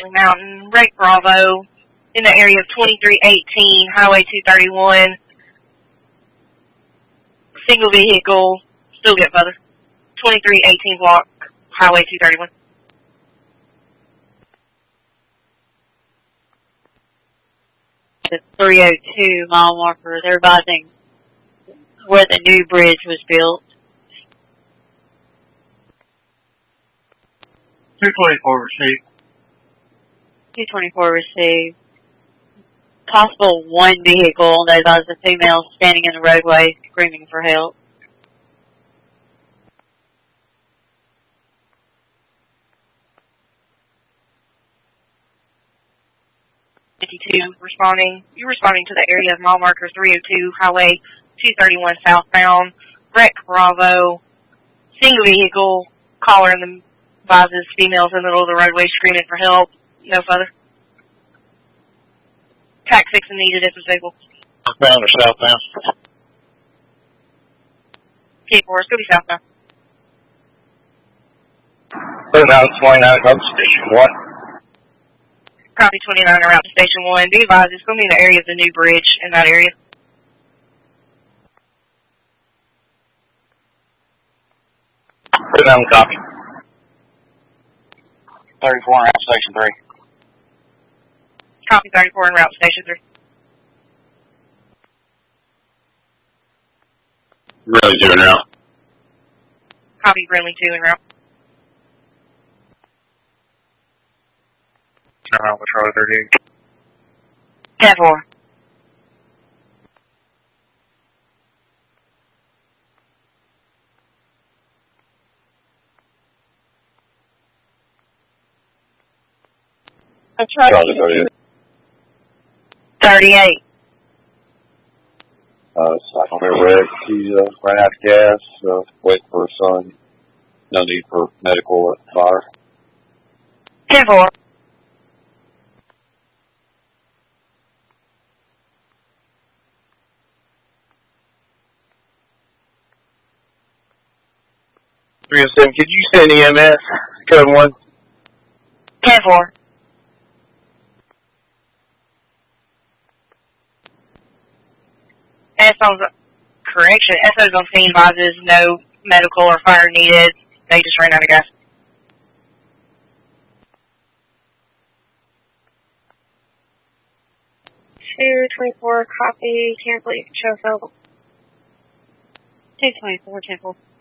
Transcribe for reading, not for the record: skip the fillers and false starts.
Stanley Mountain, Wreck Bravo, in the area of 2318, Highway 231. Single vehicle, still get further. 2318 block, Highway 231. The 302 mile marker, they're advising where the new bridge was built. 224 received. 224 received. Possible one vehicle, they advise a female standing in the roadway screaming for help. Responding. You're responding to the area of mile marker 302, Highway 231 southbound. Wreck Bravo. Single vehicle. Caller in the advises females in the middle of the roadway screaming for help. No further. Tac fixing needed if disabled. Northbound or southbound? K4, it's going to be southbound. 2929, go to Station 1. Copy 29 are out to Station 1. Be advised, it's going to be in the area of the new bridge in that area. Copy. 34 and out Station 3. Copy 34 en route to Station 3. Really 2 en route. Copy Brinley 2 en route. Turn around with Charlie 38. 10-4. Charlie 38. 38. Cycle there, Rick. He's ran out of gas, waiting for his son. No need for medical or fire. 10-4. Could you send EMS? Code 1. 10-4. SO's correction. SO's on scene advises no medical or fire needed. They just ran out of gas. Two 24 copy. Can't believe show available. 224, 10-4.